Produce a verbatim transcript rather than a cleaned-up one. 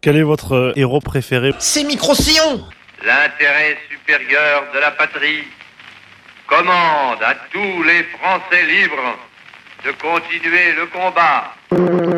Quel est votre euh, héros préféré? C'est Micro-Sillon. L'intérêt supérieur de la patrie commande à tous les Français libres de continuer le combat